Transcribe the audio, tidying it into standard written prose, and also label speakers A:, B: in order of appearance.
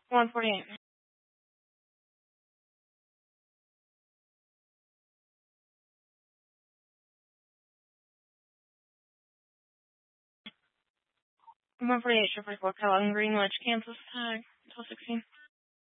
A: 148. 148, Shepherd 4, Kellogg, Greenwich, Kansas, 1216.